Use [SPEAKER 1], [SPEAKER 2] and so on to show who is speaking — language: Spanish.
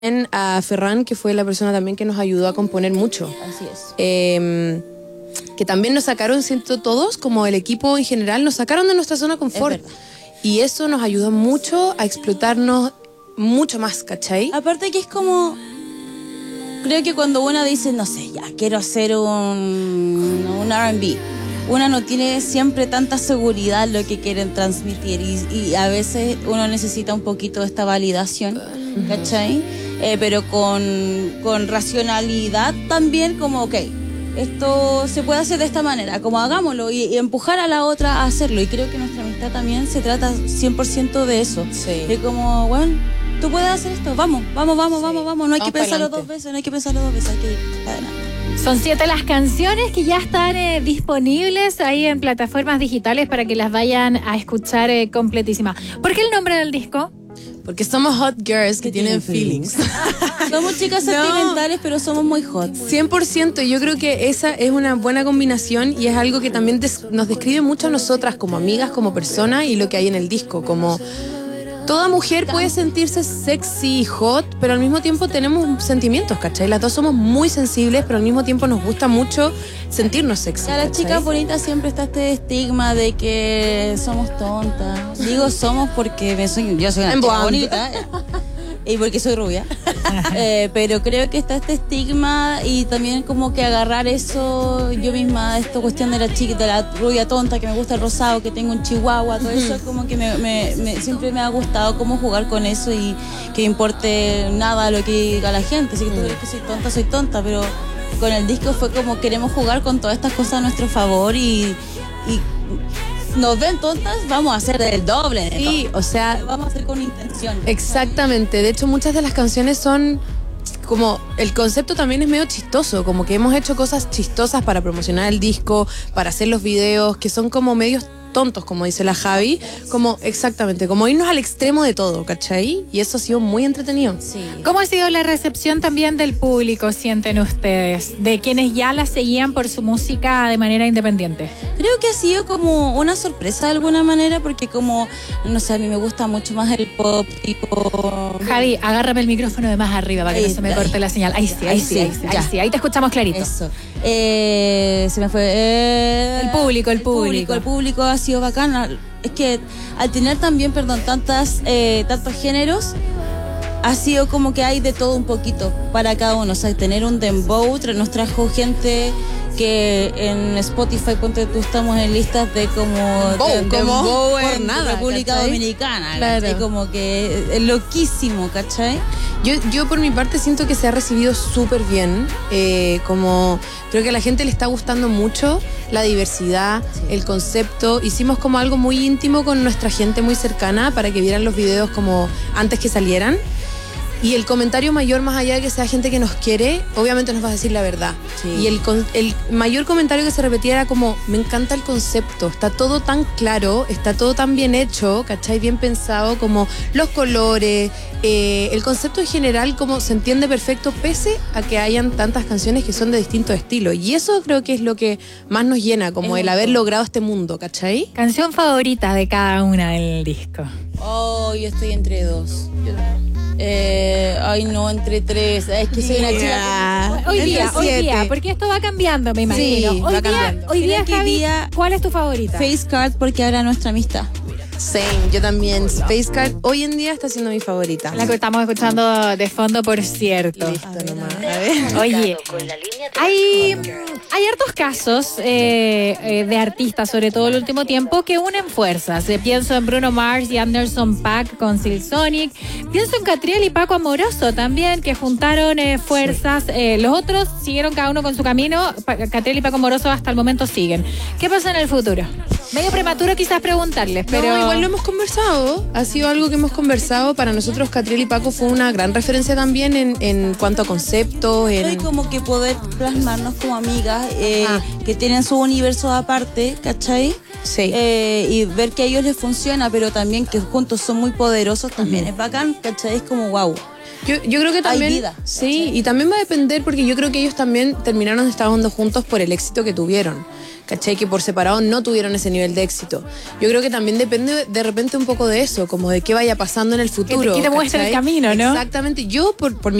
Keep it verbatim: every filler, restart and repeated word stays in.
[SPEAKER 1] a Ferran, que fue la persona también que nos ayudó a componer mucho.
[SPEAKER 2] Así es.
[SPEAKER 1] Eh, que también nos sacaron, siento todos, como el equipo en general, nos sacaron de nuestra zona de confort. Y eso nos ayudó mucho a explotarnos mucho más, ¿cachai?
[SPEAKER 2] Aparte que es como... Creo que cuando una dice, no sé, ya, quiero hacer un, un R and B, una no tiene siempre tanta seguridad en lo que quieren transmitir y, y a veces uno necesita un poquito de esta validación, ¿cachai? Eh, pero con, con racionalidad también como, ok, esto se puede hacer de esta manera, como hagámoslo y, y empujar a la otra a hacerlo. Y creo que nuestra amistad también se trata cien por ciento de eso.
[SPEAKER 1] Sí.
[SPEAKER 2] De como, bueno, tú puedes hacer esto, vamos, vamos, vamos, sí. vamos, vamos. No hay
[SPEAKER 1] vamos
[SPEAKER 2] que pensarlo
[SPEAKER 1] adelante.
[SPEAKER 2] dos veces, no hay que pensarlo dos veces, hay que ir adelante.
[SPEAKER 3] Son siete las canciones que ya están eh, disponibles ahí en plataformas digitales para que las vayan a escuchar eh, completísimas. ¿Por qué el nombre del disco?
[SPEAKER 1] Porque somos hot girls que tienen feelings.
[SPEAKER 2] Somos chicas no. sentimentales, pero somos muy hot.
[SPEAKER 1] cien por ciento. Yo creo que esa es una buena combinación y es algo que también des- nos describe mucho a nosotras como amigas, como personas y lo que hay en el disco. Como toda mujer puede sentirse sexy y hot, pero al mismo tiempo tenemos sentimientos, ¿cachai? Las dos somos muy sensibles, pero al mismo tiempo nos gusta mucho sentirnos sexy.
[SPEAKER 2] A las chicas bonitas siempre está este estigma de que somos tontas. Digo somos porque me soy, yo soy una chica bonita y porque soy rubia. eh, pero creo que está este estigma y también como que agarrar eso yo misma, esta cuestión de la chica, de la rubia tonta, que me gusta el rosado, que tengo un chihuahua, todo eso como que me, me, me, siempre me ha gustado cómo jugar con eso y que me importe nada lo que diga la gente. Si tú crees que soy tonta, soy tonta, pero con el disco fue como queremos jugar con todas estas cosas a nuestro favor y, y nos ven tontas, vamos a hacer el doble de
[SPEAKER 1] Sí,
[SPEAKER 2] tontas.
[SPEAKER 1] o sea,
[SPEAKER 2] vamos a hacer con intención.
[SPEAKER 1] Exactamente, de hecho muchas de las canciones son como, el concepto también es medio chistoso, como que hemos hecho cosas chistosas para promocionar el disco, para hacer los videos, que son como medios tontos, como dice la Javi, como exactamente, como irnos al extremo de todo, ¿cachai? Y eso ha sido muy entretenido.
[SPEAKER 2] Sí.
[SPEAKER 3] ¿Cómo ha sido la recepción también del público, sienten ustedes, de quienes ya la seguían por su música de manera independiente?
[SPEAKER 2] Creo que ha sido como una sorpresa de alguna manera, porque como, no sé, a mí me gusta mucho más el pop tipo...
[SPEAKER 3] Javi, agárrame el micrófono de más arriba para que
[SPEAKER 2] ahí,
[SPEAKER 3] no se me
[SPEAKER 2] ahí.
[SPEAKER 3] corte la señal. Ahí sí, ahí, ahí sí, ahí sí, ahí sí, ahí te escuchamos clarito.
[SPEAKER 2] Eso. Eh, se me fue... Eh,
[SPEAKER 3] el público, el,
[SPEAKER 2] el
[SPEAKER 3] público.
[SPEAKER 2] público. El público ha sido bacán. Es que al tener también, perdón, tantas, eh, tantos géneros, ha sido como que hay de todo un poquito para cada uno. O sea, tener un dembow nos trajo gente que en Spotify, ponte tú, estamos en listas de como
[SPEAKER 1] Dembow,
[SPEAKER 2] de,
[SPEAKER 1] como
[SPEAKER 2] dembow
[SPEAKER 1] por
[SPEAKER 2] en
[SPEAKER 1] nada,
[SPEAKER 2] República
[SPEAKER 1] ¿cachai?
[SPEAKER 2] Dominicana,
[SPEAKER 1] Claro.
[SPEAKER 2] ¿cachai? Como que es loquísimo, ¿cachai?
[SPEAKER 1] Yo, yo por mi parte siento que se ha recibido súper bien, eh, como creo que a la gente le está gustando mucho la diversidad, sí. el concepto. Hicimos como algo muy íntimo con nuestra gente muy cercana para que vieran los videos como antes que salieran. Y el comentario mayor, más allá de que sea gente que nos quiere, obviamente nos va a decir la verdad. Sí. Y el, el mayor comentario que se repetía era como, me encanta el concepto, está todo tan claro, está todo tan bien hecho, ¿cachai? Bien pensado, como los colores, eh, el concepto en general, como se entiende perfecto, pese a que hayan tantas canciones que son de distintos estilos. Y eso creo que es lo que más nos llena, como el haber logrado este mundo, ¿cachai?
[SPEAKER 3] ¿Canción favorita de cada una del disco?
[SPEAKER 2] Oh, yo estoy entre dos. Yo también. Eh, ay no, entre tres. Es que soy una
[SPEAKER 1] yeah.
[SPEAKER 2] chica.
[SPEAKER 3] Hoy
[SPEAKER 1] Entre
[SPEAKER 3] día,
[SPEAKER 1] siete.
[SPEAKER 3] hoy día, porque esto va cambiando, me imagino.
[SPEAKER 1] Sí,
[SPEAKER 3] hoy,
[SPEAKER 1] va
[SPEAKER 3] día,
[SPEAKER 1] cambiando.
[SPEAKER 3] hoy día,
[SPEAKER 2] Creo que
[SPEAKER 3] Javi,
[SPEAKER 2] día-
[SPEAKER 3] ¿cuál es tu favorita?
[SPEAKER 2] Face Card, porque ahora nuestra amistad.
[SPEAKER 1] Same, yo también. Space Card hoy en día está siendo mi favorita.
[SPEAKER 3] La que estamos escuchando de fondo, por cierto.
[SPEAKER 1] Listo nomás. A ver.
[SPEAKER 3] Oye, hay, hay hartos casos eh, eh, de artistas, sobre todo el último tiempo, que unen fuerzas. Eh, pienso en Bruno Mars y Anderson .Paak con Silk Sonic. Pienso en Catriel y Paco Amoroso también, que juntaron eh, fuerzas. Eh, los otros siguieron cada uno con su camino. Pa- Catriel y Paco Amoroso hasta el momento siguen. ¿Qué pasa en el futuro? Medio prematuro quizás preguntarles, pero...
[SPEAKER 1] No, igual lo hemos conversado. Ha sido algo que hemos conversado. Para nosotros, Catriel y Paco fue una gran referencia también en, en cuanto a conceptos.
[SPEAKER 2] Pero hay
[SPEAKER 1] En...
[SPEAKER 2] como que poder plasmarnos como amigas eh, que tienen su universo aparte, ¿cachai?
[SPEAKER 1] Sí.
[SPEAKER 2] Eh, y ver que a ellos les funciona, pero también que juntos son muy poderosos, también es bacán, ¿cachai? Es como wow.
[SPEAKER 1] Yo, yo creo que también...
[SPEAKER 2] Hay vida,
[SPEAKER 1] sí,
[SPEAKER 2] ¿cachai?
[SPEAKER 1] y también va a depender porque yo creo que ellos también terminaron trabajando juntos por el éxito que tuvieron. ¿cachai? Que por separado no tuvieron ese nivel de éxito. Yo creo que también depende de repente un poco de eso, como de qué vaya pasando en el futuro.
[SPEAKER 3] Que te, que te muestre el camino, ¿no?
[SPEAKER 1] Exactamente. Yo, por, por